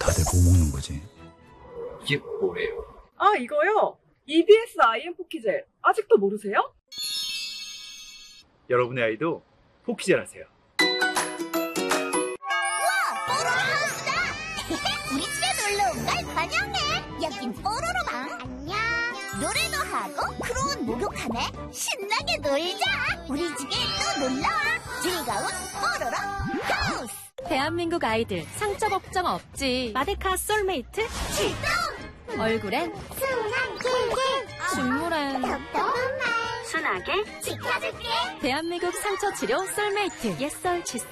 다들 뭐 먹는 거지? 이게 뭐예요? 아, 이거요? EBS IM 포키젤. 아직도 모르세요? 여러분의 아이도 포키젤 하세요. 우리 집에 놀러 온 걸 환영해. 여긴 뽀로로방. 안녕. 노래도 하고 크로운 목욕하네. 신나게 놀자. 우리 집에 또 놀러와. 즐거운 뽀로로 하우스. 대한민국 아이들 상처 걱정 없지. 마데카 솔메이트 출동. 얼굴엔 순하게 중물엔 덕덕한 말 순하게 지켜줄게. 대한민국 상처 치료 솔메이트 옛설 칫솔